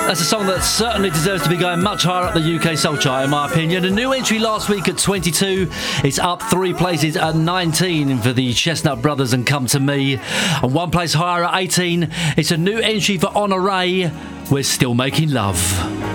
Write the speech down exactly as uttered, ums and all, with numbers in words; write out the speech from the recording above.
That's a song that certainly deserves to be going much higher up the U K Soul Chart, in my opinion. A new entry last week at twenty-two. It's up three places at nineteen for the Chestnut Brothers and Come to Me. And one place higher at eighteen. It's a new entry for Honore. We're Still Making Love.